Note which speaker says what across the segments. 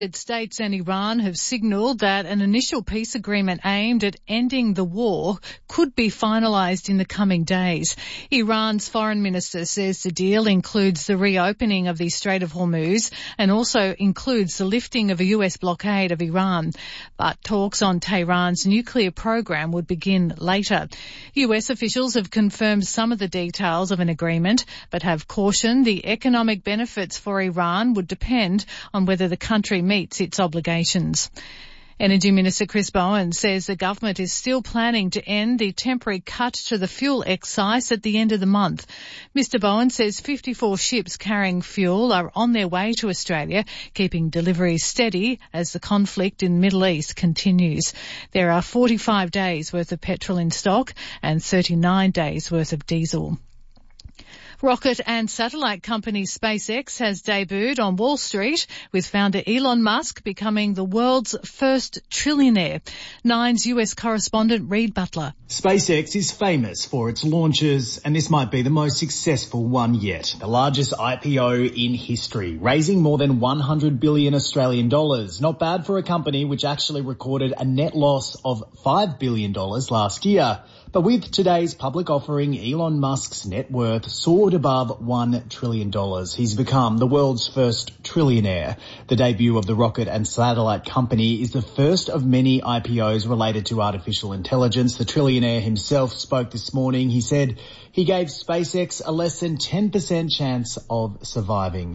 Speaker 1: United States and Iran have signalled that an initial peace agreement aimed at ending the war could be finalised in the coming days. Iran's foreign minister says the deal includes the reopening of the Strait of Hormuz and also includes the lifting of a US blockade of Iran. But talks on Tehran's nuclear program would begin later. US officials have confirmed some of the details of an agreement, but have cautioned the economic benefits for Iran would depend on whether the country meets its obligations. Energy Minister Chris Bowen says the government is still planning to end the temporary cut to the fuel excise at the end of the month. Mr Bowen says 54 ships carrying fuel are on their way to Australia, keeping deliveries steady as the conflict in the Middle East continues. There are 45 days worth of petrol in stock and 39 days worth of diesel. Rocket and satellite company SpaceX has debuted on Wall Street, with founder Elon Musk becoming the world's first trillionaire. Nine's US correspondent Reid Butler.
Speaker 2: SpaceX is famous for its launches, and this might be the most successful one yet. The largest IPO in history, raising more than 100 billion Australian dollars. Not bad for a company which actually recorded a net loss of $5 billion last year. But with today's public offering, Elon Musk's net worth soared above $1 trillion. He's become the world's first trillionaire. The debut of the rocket and satellite company is the first of many IPOs related to artificial intelligence. The trillionaire himself spoke this morning. He said he gave SpaceX a less than 10% chance of surviving.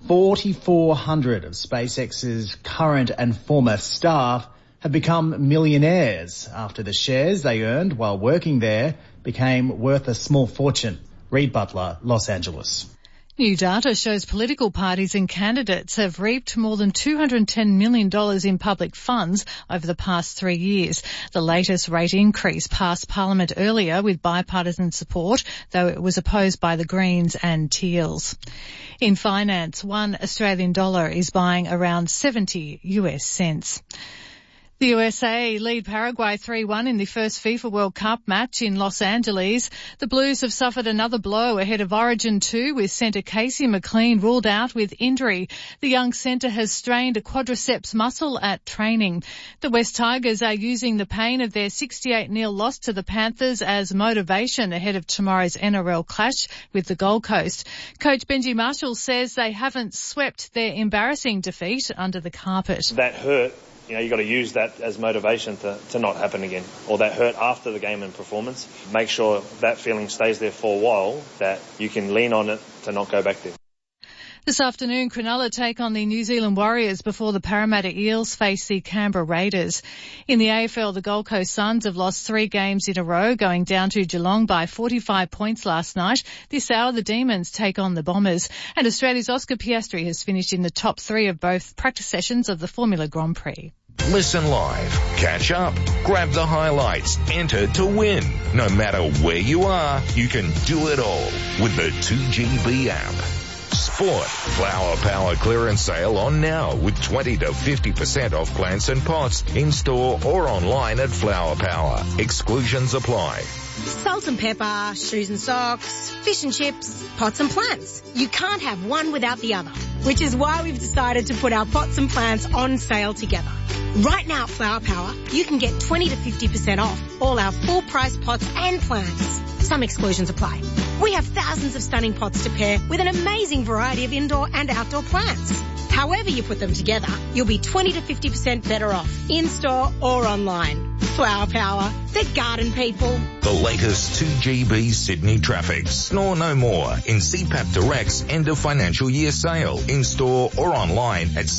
Speaker 2: 4,400 of SpaceX's current and former staff have become millionaires after the shares they earned while working there became worth a small fortune. Reid Butler, Los Angeles.
Speaker 1: New data shows political parties and candidates have reaped more than $210 million in public funds over the past 3 years. The latest rate increase passed Parliament earlier with bipartisan support, though it was opposed by the Greens and Teals. In finance, $1 Australian dollar is buying around 70 US cents. The USA lead Paraguay 3-1 in the first FIFA World Cup match in Los Angeles. The Blues have suffered another blow ahead of Origin 2 with centre Casey McLean ruled out with injury. The young centre has strained a quadriceps muscle at training. The West Tigers are using the pain of their 68-0 loss to the Panthers as motivation ahead of tomorrow's NRL clash with the Gold Coast. Coach Benji Marshall says they haven't swept their embarrassing defeat under the carpet.
Speaker 3: That hurt. You've got to use that as motivation to not happen again. Or that hurt after the game and performance. Make sure that feeling stays there for a while, that you can lean on it to not go back there.
Speaker 1: This afternoon, Cronulla take on the New Zealand Warriors before the Parramatta Eels face the Canberra Raiders. In the AFL, the Gold Coast Suns have lost 3 games in a row, going down to Geelong by 45 points last night. This hour, the Demons take on the Bombers. And Australia's Oscar Piastri has finished in the top 3 of both practice sessions of the Formula Grand Prix.
Speaker 4: Listen live, catch up, grab the highlights, enter to win. No matter where you are, you can do it all with the 2GB app. Sport. Flower Power clearance sale on now with 20 to 50% off plants and pots in store or online at Flower Power. Exclusions apply.
Speaker 5: Salt and pepper, shoes and socks, fish and chips, pots and plants. You can't have one without the other, which is why we've decided to put our pots and plants on sale together. Right now at Flower Power, you can get 20 to 50% off all our full price pots and plants. Some exclusions apply. We have thousands of stunning pots to pair with an amazing variety of indoor and outdoor plants. However you put them together, you'll be 20 to 50% better off, in-store or online. Flower Power, the garden people.
Speaker 4: The latest 2GB Sydney traffic. Snore no more in CPAP Direct's end of financial year sale, in-store or online at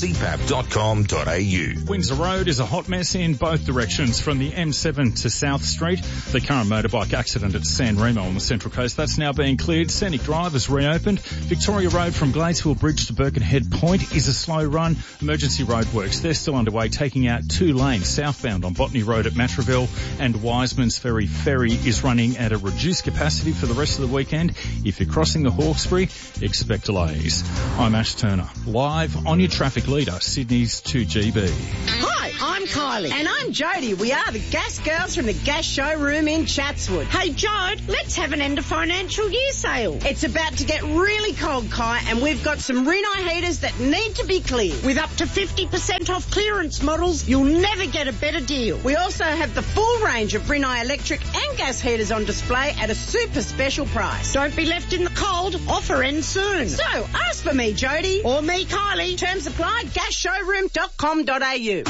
Speaker 4: cpap.com.au.
Speaker 6: Windsor Road is a hot mess in both directions from the M7 to South Street. The current motorbike accident at San Remo on the Central Coast, that's now being cleared. Scenic Drive is reopened. Victoria Road from Gladesville Bridge to Birkenhead Point is a slow run. Emergency roadworks, they're still underway, taking out 2 lanes southbound on Botany Road at Matraville, and Wiseman's Ferry is running at a reduced capacity for the rest of the weekend. If you're crossing the Hawkesbury, expect delays. I'm Ash Turner, live on your traffic leader, Sydney's 2GB.
Speaker 7: Hi, I'm Kylie. And I'm Jodie. We are the Gas Girls from the Gas Showroom in Chatswood. Hey, Jode, let's have an end of financial year sale. It's about to get really cold, Kai, and we've got some Rinnai heaters that need to be cleared. With up to 50% off clearance models, you'll never get a better deal. We also have the full range of Rinnai electric and gas heaters on display at a super special price. Don't be left in the cold. Offer ends soon. So, ask for me, Jodie, or me, Kylie. Terms apply, gasshowroom.com.au.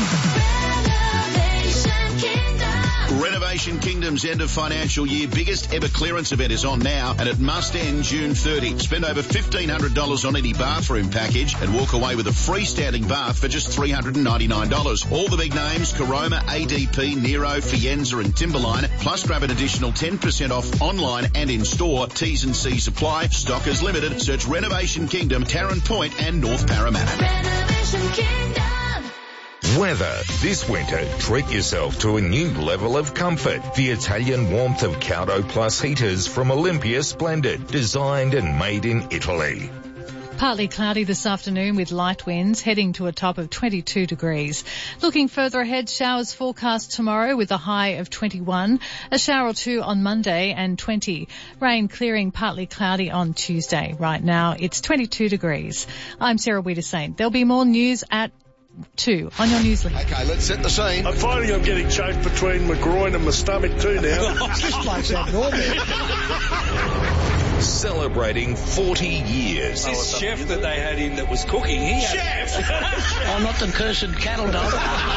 Speaker 8: Renovation Kingdom's end of financial year biggest ever clearance event is on now, and it must end June 30. Spend over $1,500 on any bathroom package and walk away with a freestanding bath for just $399. All the big names, Caroma, ADP, Nero, Fienza and Timberline, plus grab an additional 10% off online and in store. T's and C's apply. Stock is limited. Search Renovation Kingdom, Tarrant Point and North Parramatta.
Speaker 9: Renovation Kingdom.
Speaker 4: Weather. This winter, treat yourself to a new level of comfort. The Italian warmth of Caldo Plus heaters from Olympia Splendid, designed and made in Italy.
Speaker 1: Partly cloudy this afternoon with light winds, heading to a top of 22 degrees. Looking further ahead, showers forecast tomorrow with a high of 21, a shower or two on Monday and 20. Rain clearing, partly cloudy on Tuesday. Right now, it's 22 degrees. I'm Sarah Wiedersaint. There'll be more news at 2 on your news link.
Speaker 10: Okay, let's set the scene.
Speaker 11: I'm finding I'm getting choked between my groin and my stomach too now.
Speaker 10: This place abnormal.
Speaker 4: Celebrating 40 years.
Speaker 12: This chef that they had in that was cooking, he had... Chef!
Speaker 13: I'm not the cursed cattle dog.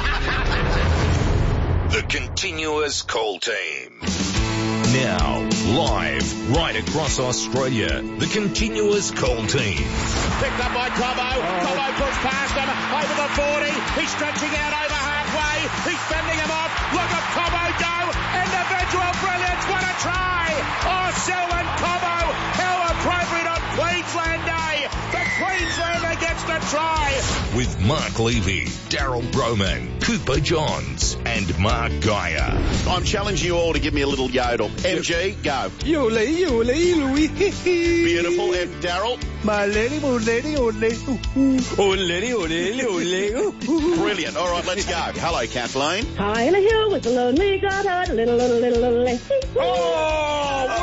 Speaker 4: The Continuous Call Team. Now, live, right across Australia, the Continuous Call Team.
Speaker 14: Picked up by Cobbo. Cobbo puts past him over the 40. He's stretching out over halfway. He's fending him off. Look at Cobbo go. Individual brilliance. What a try. Oh, Selwyn Cobbo. How appropriate on Queensland Day. The Queenslander gets the try.
Speaker 4: With Mark Levy, Daryl Broman, Cooper Johns and Mark Geyer.
Speaker 8: I'm challenging you all to give me a little yodel. MG, go.
Speaker 15: Yole, yole, Louie.
Speaker 8: Beautiful. And Daryl.
Speaker 15: My lady, oh lady, oh lady. Oh lady, oh lady, oh lady.
Speaker 8: Brilliant. All right, let's go. Hello, Kathleen.
Speaker 16: High in a hill with a lonely goddard, little.
Speaker 8: Oh!